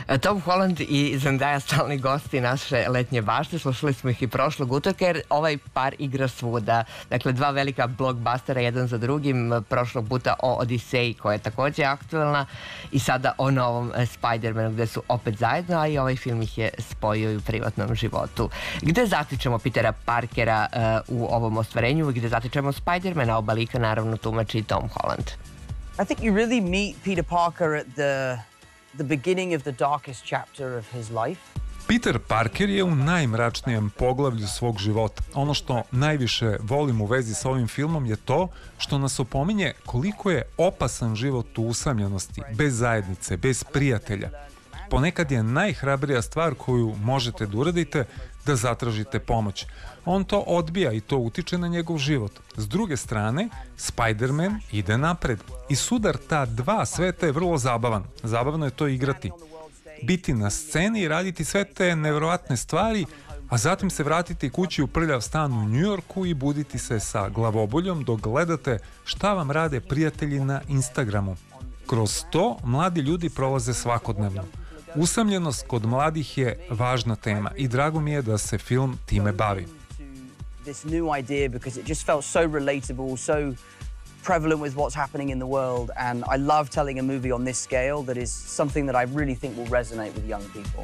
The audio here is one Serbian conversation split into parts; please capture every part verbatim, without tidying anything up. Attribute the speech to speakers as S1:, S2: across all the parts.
S1: Tom Holland i Zendaya stalni gosti naše letnje bašte, slušali smo ih i prošlog utorka jer ovaj par igra svuda. Dakle, dva velika blockbustera jedan za drugim, prošlog puta o Odiseji koja je takođe aktuelna i sada o novom Spider-Manu gde su opet zajedno, a i ovaj film ih je spojio i u privatnom životu. Gde zatičemo Petera Parkera uh, u ovom ostvarenju i gde zatičemo Spider-Mana, oba lika naravno tumači Tom Holland.
S2: I think you really meet Peter Parker at the the beginning of the darkest chapter of his life.
S3: Peter Parker je u najmračnijem poglavlju svog života. Ono što najviše volim u vezi s ovim filmom je to što nas opominje koliko je opasan život u usamljenosti, bez zajednice, bez prijatelja. Ponekad je najhrabrija stvar koju možete da uradite da zatražite pomoć. On to odbija i to utiče na njegov život. S druge strane, Spider-Man ide napred. I sudar ta dva sveta je vrlo zabavan. Zabavno je to igrati. Biti na sceni i raditi sve te nevjerovatne stvari, a zatim se vratiti kući u prljav stan u Njujorku i buditi se sa glavoboljom dok gledate šta vam rade prijatelji na Instagramu. Kroz to mladi ljudi prolaze svakodnevno. Usamljenost kod mladih je važna tema i drago mi je da se film time bavi.
S2: This new idea because it just felt so relatable, so prevalent with what's happening in the world, and I love telling a movie on this scale that is something that I really think will resonate with young people.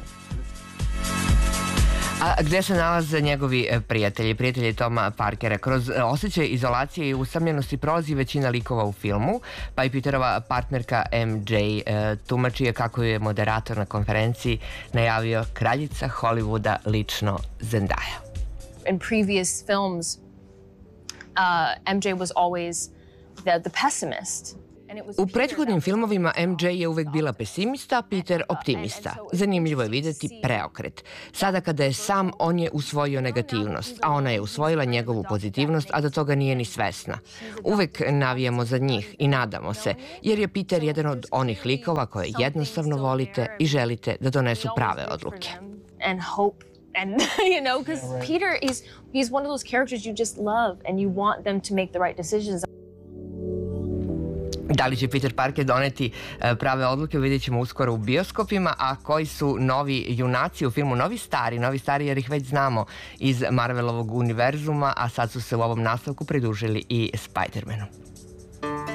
S1: A gde se nalaze njegovi prijatelji, prijatelji Toma Parkera? Kroz osjećaj izolacije i usamljenosti prolazi većina likova u filmu, pa i Peterova partnerka M J tumači je kako je moderator na konferenciji najavio kraljica Hollywooda lično Zendaya.
S4: In previous films, uh, M J was always the, the pessimist.
S1: U prethodnim filmovima M J je uvek bila pesimista, Peter optimista. Zanimljivo je videti preokret. Sada kada je sam, on je usvojio negativnost, a ona je usvojila njegovu pozitivnost, a do toga nije ni svesna. Uvek navijamo za njih i nadamo se, jer je Peter jedan od onih likova koje jednostavno volite i želite da donesu prave odluke.
S4: And hope. And, you know, because Peter is, he's one of those characters you just love and you want them to make the right decisions.
S1: Da li će Peter Parker doneti prave odluke, vidjet ćemo uskoro u bioskopima, a koji su novi junaci u filmu, novi stari, novi stari jer ih već znamo iz Marvelovog univerzuma, a sad su se u ovom nastavku pridružili i Spider-Manu.